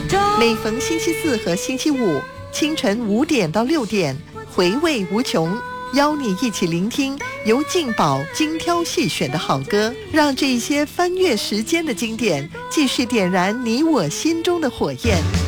每逢星期四和星期五清晨5点到6点，回味无穷，邀你一起聆听由静宝精挑细选的好歌，让这一些翻越时间的经典继续点燃你我心中的火焰。